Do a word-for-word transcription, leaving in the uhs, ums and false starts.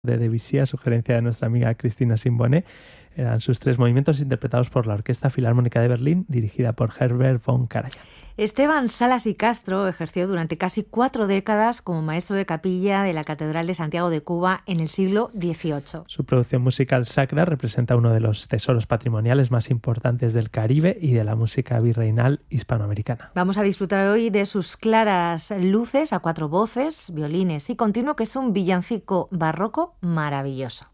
de Debussy, a sugerencia de nuestra amiga Cristina Simboné. Eran sus tres movimientos interpretados por la Orquesta Filarmónica de Berlín, dirigida por Herbert von Karajan. Esteban Salas y Castro ejerció durante casi cuatro décadas como maestro de capilla de la Catedral de Santiago de Cuba en el siglo dieciocho. Su producción musical sacra representa uno de los tesoros patrimoniales más importantes del Caribe y de la música virreinal hispanoamericana. Vamos a disfrutar hoy de sus claras luces a cuatro voces, violines y continuo, que es un villancico barroco maravilloso.